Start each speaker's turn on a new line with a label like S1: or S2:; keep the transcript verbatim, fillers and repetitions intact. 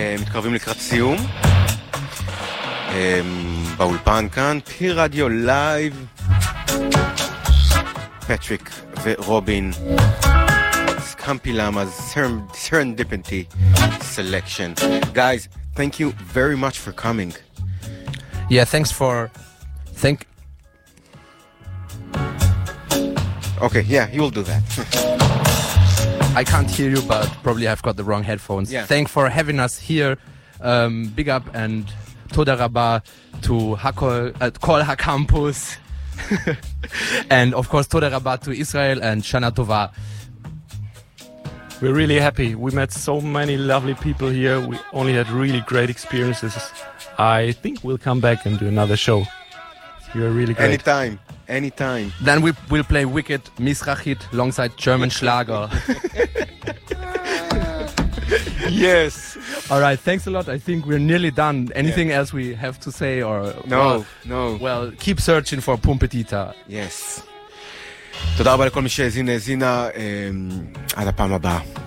S1: מתקרבים לקראת סיום. באולפן כאן, פי רדיו לייב. פטריק ורובין. Scampy Lama's Serendipity selection. Guys, thank you very much for coming.
S2: Yeah, thanks for... Thank...
S1: Okay, yeah, you will do that.
S2: I can't hear you, but probably I've got the wrong headphones.
S1: Yeah.
S2: Thanks for having us here. Um, big up and Toda Rabah to Hakol, uh, Kol HaCampus. And of course Toda Rabah to Israel and Shana Tova.
S3: We're really happy. We met so many lovely people here. We only had really great experiences. I think we'll come back and do another show. You're really great.
S1: Anytime, anytime.
S2: Then we will play Wicked Mizrachit alongside German Schlager.
S1: Yes.
S2: All right, thanks a lot. I think we're nearly done. Anything yeah. else we have to say? Or
S1: No,
S2: well,
S1: no.
S2: Well, keep searching for Pumpetita.
S1: Yes. תודה רבה לכל מי שהאזין, האזינה. עד הפעם הבאה.